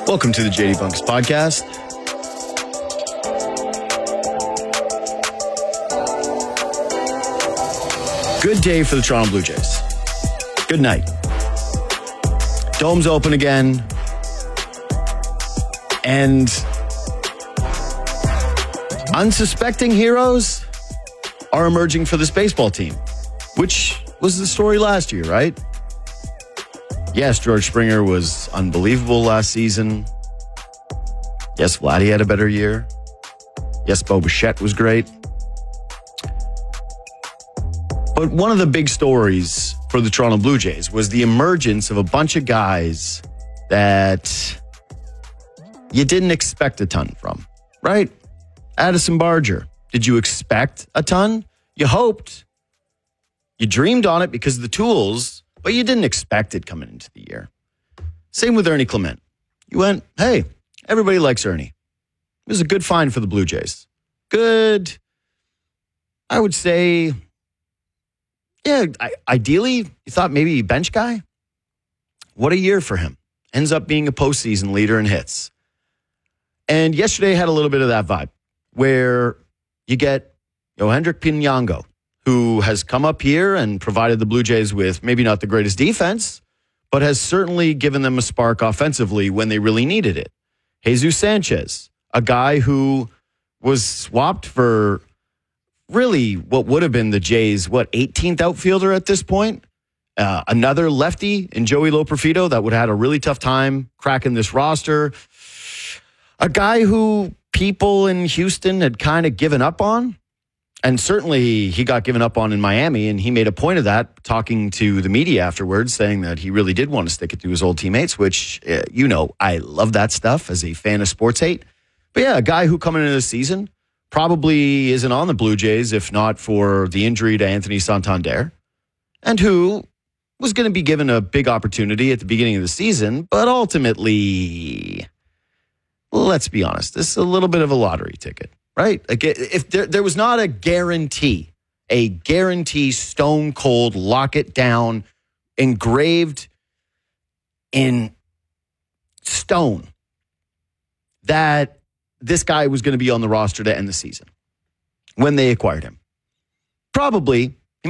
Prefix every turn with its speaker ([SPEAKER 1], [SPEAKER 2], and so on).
[SPEAKER 1] Welcome to the JD Bunks podcast. Good day for the Toronto Blue Jays. Good night. Dome's open again. And unsuspecting heroes are emerging for this baseball team, which was the story last year, right? Yes, George Springer was unbelievable last season. Yes, Vladdy had a better year. Yes, Bo Bichette was great. But one of the big stories for the Toronto Blue Jays was the emergence of a bunch of guys that you didn't expect a ton from, right? Addison Barger. Did you expect a ton? You hoped. You dreamed on it because of the tools, but you didn't expect it coming into the year. Same with Ernie Clement. You went, hey, everybody likes Ernie. It was a good find for the Blue Jays. Good, I would say, yeah, ideally, you thought maybe bench guy. What a year for him. Ends up being a postseason leader in hits. And yesterday had a little bit of that vibe where you get Yohendrick Pinango, who has come up here and provided the Blue Jays with maybe not the greatest defense, but has certainly given them a spark offensively when they really needed it. Jesus Sanchez, a guy who was swapped for really what would have been the Jays' 18th outfielder at this point. Another lefty in Joey Loperfido that would have had a really tough time cracking this roster. A guy who people in Houston had kind of given up on. And certainly he got given up on in Miami, and he made a point of that, talking to the media afterwards, saying that he really did want to stick it to his old teammates, which, I love that stuff as a fan of sports hate. But yeah, a guy who coming into the season probably isn't on the Blue Jays, if not for the injury to Anthony Santander, and who was going to be given a big opportunity at the beginning of the season, but ultimately, let's be honest, this is a little bit of a lottery ticket. Right? If there was not a guarantee stone cold, lock it down, engraved in stone that this guy was going to be on the roster to end the season when they acquired him. Probably